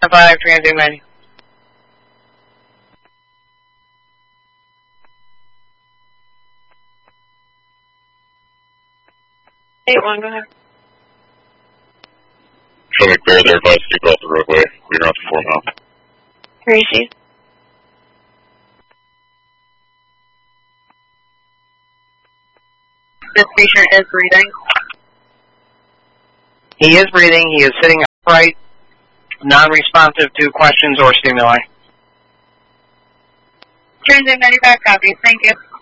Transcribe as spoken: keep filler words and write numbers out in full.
five, Transing ninety. eight one, go ahead. Showing clear, they're advised to keep off the roadway. Clear out to four mile. Tracy. This patient is breathing. He is breathing. He is sitting upright, non-responsive to questions or stimuli. Transing ninety-five copies. Thank you.